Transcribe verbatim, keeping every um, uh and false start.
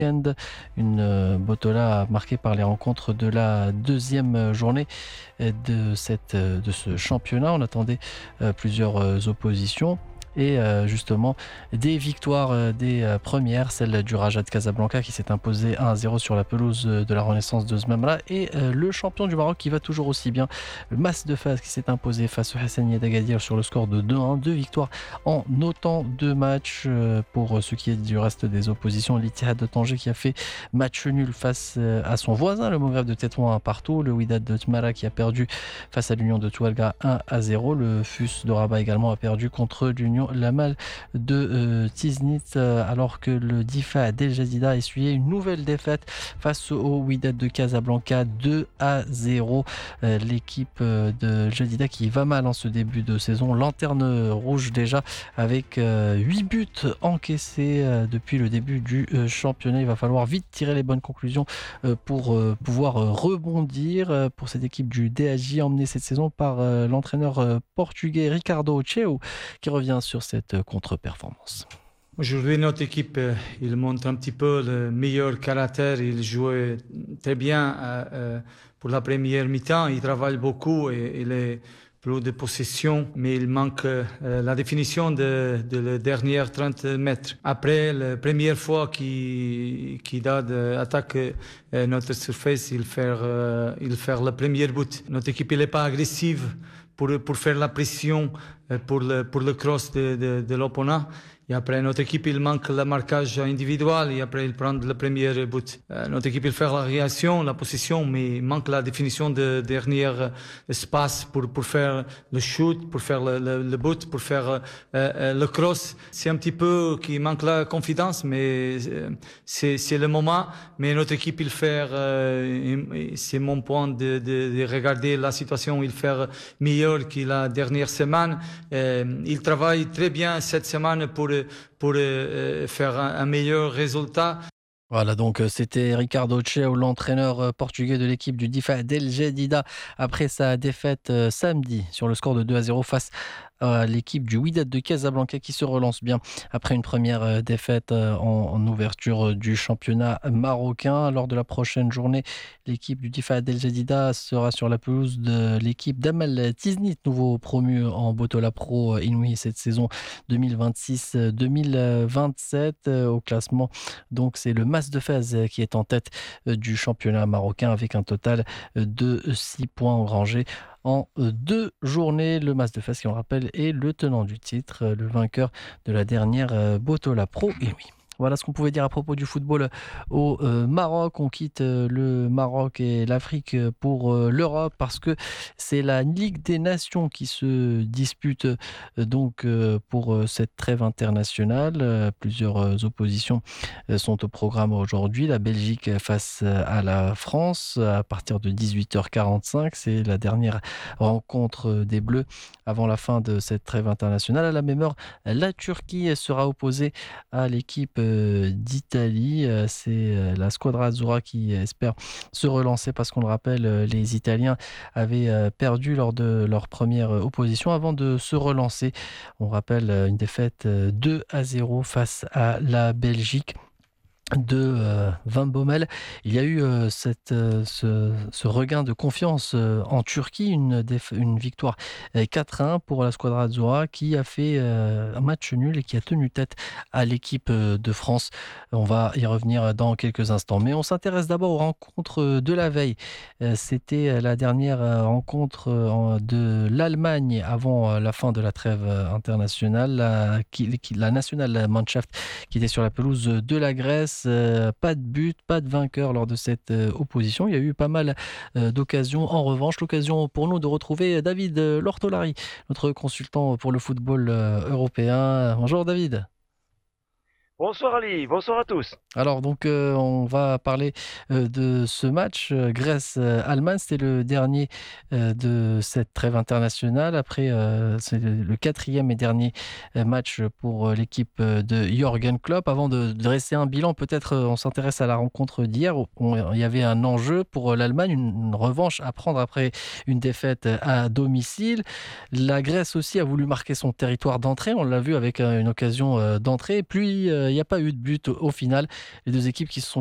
Une euh, Botola marquée par les rencontres de la deuxième journée euh, de, cette, euh, de ce championnat. On attendait euh, plusieurs euh, oppositions. Et euh, justement, des victoires euh, des euh, premières, celle du Raja de Casablanca qui s'est imposé un à zéro sur la pelouse euh, de la Renaissance de Zmamra, et euh, le champion du Maroc qui va toujours aussi bien, le Mas de Fès qui s'est imposé face au Hassania d'Agadir sur le score de deux à un. Deux victoires en autant de matchs. Euh, pour ce qui est du reste des oppositions, l'Ittihad de Tanger qui a fait match nul face euh, à son voisin, le Maghreb de Tétouan, un partout. Le Wydad de Tmara qui a perdu face à l'Union de Toualga un à zéro. Le F U S de Rabat également a perdu contre l'Union Lamal de euh, Tiznit, euh, alors que le Difa d'El Jadida a essuyé une nouvelle défaite face au Wydad de Casablanca deux à zéro. Euh, l'équipe euh, de Jadida qui va mal en ce début de saison, lanterne rouge déjà avec euh, huit buts encaissés euh, depuis le début du euh, championnat. Il va falloir vite tirer les bonnes conclusions euh, pour euh, pouvoir euh, rebondir euh, pour cette équipe du D H J emmenée cette saison par euh, l'entraîneur euh, portugais Ricardo Cheu, qui revient sur cette contre-performance. Aujourd'hui, notre équipe, euh, il montre un petit peu le meilleur caractère. Il jouait très bien euh, euh, pour la première mi-temps. Il travaille beaucoup et il est plus de possession, mais il manque euh, la définition de, de les dernières trente mètres. Après, la première fois qu'il qu'il attaque euh, notre surface, il fait, euh, il fait le premier but. Notre équipe n'est pas agressive pour, pour faire la pression euh, pour le, pour le cross de, de, de l'opponent. Et après, notre équipe, il manque le marquage individuel et après, il prend le premier but. Euh, notre équipe, il fait la réaction, la possession, mais il manque la définition de dernier espace pour, pour faire le shoot, pour faire le, le, le but, pour faire euh, euh, le cross. C'est un petit peu qui manque la confiance, mais euh, c'est, c'est le moment. Mais notre équipe, il fait, euh, c'est mon point de, de, de regarder la situation, il fait meilleur que la dernière semaine. Euh, il travaille très bien cette semaine pour pour euh, faire un, un meilleur résultat. Voilà, donc c'était Ricardo Cheu, l'entraîneur portugais de l'équipe du Difa d'El Jadida, après sa défaite euh, samedi sur le score de deux à zéro face à l'équipe du Wydad de Casablanca, qui se relance bien après une première euh, défaite euh, en, en ouverture du championnat marocain. Lors de la prochaine journée, l'équipe du Difa d'El Jadida sera sur la pelouse de l'équipe d'Amal Tiznit, nouveau promu en Botola Pro Inouï cette saison deux mille vingt-six deux mille vingt-sept. Au classement, donc c'est le Mas de Fès qui est en tête du championnat marocain avec un total de six points engrangés en deux journées. Le Mas de Fès, qui on rappelle, est le tenant du titre, le vainqueur de la dernière Botola Pro. Et oui. Voilà ce qu'on pouvait dire à propos du football au euh, Maroc. On quitte euh, le Maroc et l'Afrique pour euh, l'Europe, parce que c'est la Ligue des Nations qui se dispute euh, donc euh, pour euh, cette trêve internationale. Euh, plusieurs euh, oppositions euh, sont au programme aujourd'hui. La Belgique face à la France à partir de dix-huit heures quarante-cinq. C'est la dernière rencontre des Bleus avant la fin de cette trêve internationale. À la même heure, la Turquie sera opposée à l'équipe d'Italie. C'est la Squadra Azzurra qui espère se relancer, parce qu'on le rappelle, les Italiens avaient perdu lors de leur première opposition avant de se relancer. On rappelle une défaite deux à zéro face à la Belgique de euh, Van Bommel. Il y a eu euh, cette, euh, ce, ce regain de confiance euh, en Turquie, une, déf- une victoire euh, quatre à un pour la Squadra Azzurra, qui a fait euh, un match nul et qui a tenu tête à l'équipe euh, de France. On va y revenir dans quelques instants, mais on s'intéresse d'abord aux rencontres de la veille. Euh, c'était la dernière euh, rencontre euh, de l'Allemagne avant euh, la fin de la trêve euh, internationale, la, qui, qui, la National Mannschaft, qui était sur la pelouse de la Grèce. Euh, pas de but, pas de vainqueur lors de cette euh, opposition. Il y a eu pas mal euh, d'occasions. En revanche, l'occasion pour nous de retrouver David Lortolari, notre consultant pour le football euh, européen. Bonjour David. Bonsoir Ali, bonsoir à tous. Alors donc euh, on va parler euh, de ce match euh, Grèce-Allemagne. C'était le dernier euh, de cette trêve internationale. Après, euh, c'est le, le quatrième et dernier euh, match pour euh, l'équipe euh, de Jürgen Klopp. Avant de dresser un bilan, peut-être euh, on s'intéresse à la rencontre d'hier. On- il y avait un enjeu pour euh, l'Allemagne, une, une revanche à prendre après une défaite euh, à domicile. La Grèce aussi a voulu marquer son territoire d'entrée. On l'a vu avec euh, une occasion euh, d'entrée. Puis euh, il n'y a pas eu de but au, au final. Les deux équipes qui se sont